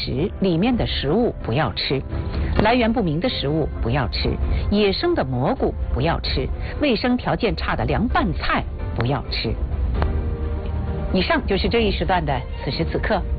食里面的食物不要吃，来源不明的食物不要吃，野生的蘑菇不要吃，卫生条件差的凉拌菜不要吃。以上就是这一时段的此时此刻。